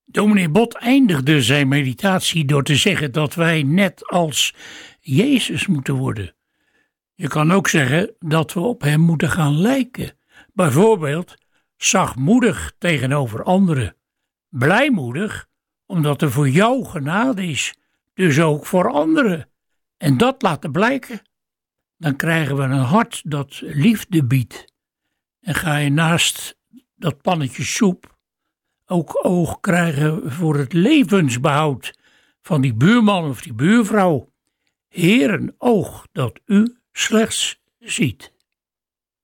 Dominee Bot eindigde zijn meditatie door te zeggen dat wij net als Jezus moeten worden. Je kan ook zeggen dat we op hem moeten gaan lijken. Bijvoorbeeld zachtmoedig tegenover anderen. Blijmoedig, omdat er voor jou genade is, dus ook voor anderen. En dat laten blijken. Dan krijgen we een hart dat liefde biedt. En ga je naast dat pannetje soep ook oog krijgen voor het levensbehoud van die buurman of die buurvrouw. Heer, een oog dat u slechts ziet.